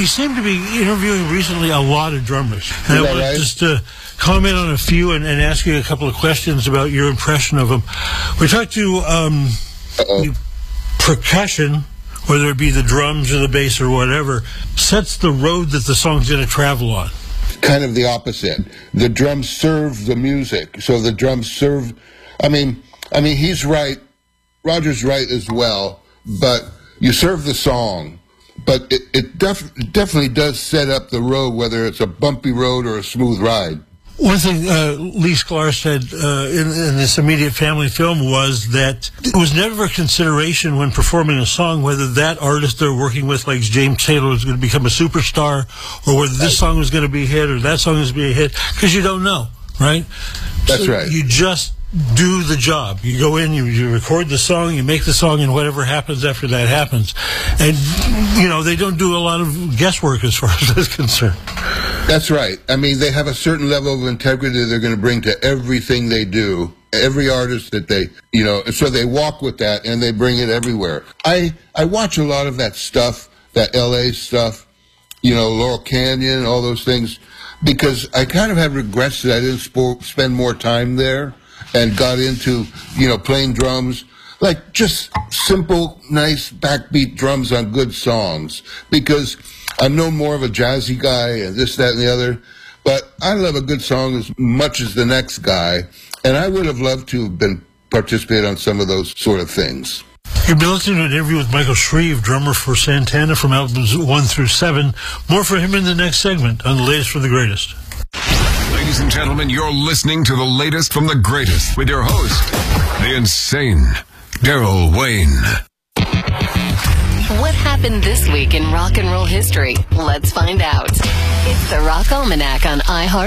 We seem to be interviewing recently a lot of drummers. And I want to just comment on a few and ask you a couple of questions about your impression of them. We talked to percussion, whether it be the drums or the bass or whatever, sets the road that the song's going to travel on. Kind of the opposite. The drums serve the music. So the drums serve... I mean, he's right. Roger's right as well. But you serve the song. But it definitely does set up the road, whether it's a bumpy road or a smooth ride. One thing Lee Sklar said in this immediate family film was that it was never a consideration when performing a song whether that artist they're working with, like James Taylor, was going to become a superstar, or whether this song was going to be a hit or that song was going to be a hit, because you don't know, right? That's right. You just do the job. You go in, you record the song, you make the song, and whatever happens after that happens. And, you know, they don't do a lot of guesswork as far as that's concerned. That's right. I mean, they have a certain level of integrity they're going to bring to everything they do. Every artist that they, you know, so they walk with that and they bring it everywhere. I watch a lot of that stuff, that LA stuff, you know, Laurel Canyon, all those things, because I kind of have regrets that I didn't spend more time there and got into, you know, playing drums, like just simple, nice backbeat drums on good songs, because I'm no more of a jazzy guy and this, that, and the other, but I love a good song as much as the next guy, and I would have loved to have participate on some of those sort of things. You've been listening to an interview with Michael Shreve, drummer for Santana from albums 1 through 7. More for him in the next segment on The Latest from the Greatest. Ladies and gentlemen, you're listening to The Latest from the Greatest with your host, the insane Daryl Wayne. What happened this week in rock and roll history? Let's find out. It's the Rock Almanac on iHeart.